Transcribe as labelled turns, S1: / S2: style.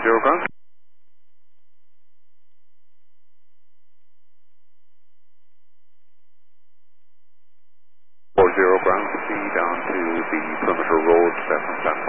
S1: 40 ground. 40 ground, C down to the perimeter road, 7